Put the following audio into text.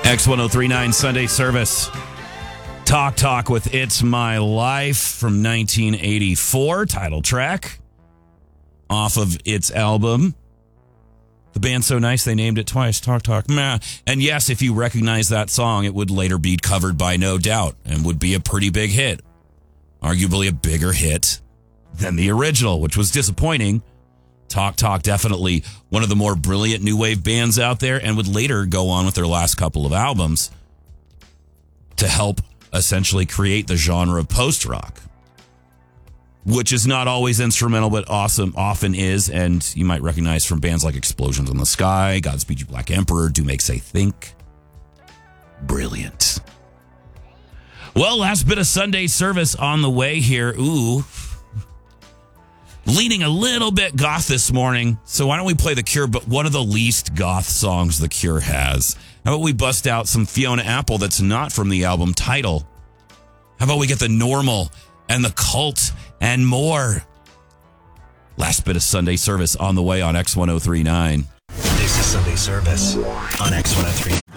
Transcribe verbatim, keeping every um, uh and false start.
X ten thirty-nine Sunday service. Talk Talk with It's My Life from nineteen eighty-four, title track off of its album. The band's so nice they named it twice, Talk Talk. Meh. And yes, if you recognize that song, it would later be covered by No Doubt and would be a pretty big hit. Arguably a bigger hit than the original, which was disappointing. Talk Talk, definitely one of the more brilliant new wave bands out there, and would later go on with their last couple of albums to help essentially create the genre of post-rock, which is not always instrumental, but awesome often is, and you might recognize from bands like Explosions in the Sky, Godspeed You Black Emperor, Do Make Say Think. Brilliant. Well, last bit of Sunday service on the way here. Ooh. Leaning a little bit goth this morning, so why don't we play The Cure, but one of the least goth songs The Cure has. How about we bust out some Fiona Apple that's not from the album Title? How about we get The Normal and The Cult and more? Last bit of Sunday service on the way on X ten thirty-nine. This is Sunday service on X ten thirty-nine.